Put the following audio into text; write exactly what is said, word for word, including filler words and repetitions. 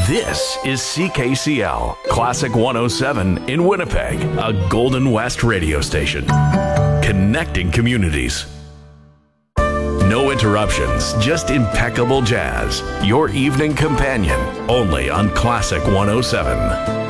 This is C K C L, Classic one oh seven in Winnipeg, a Golden West radio station. Connecting communities. No interruptions, just impeccable jazz. Your evening companion, only on Classic one oh seven.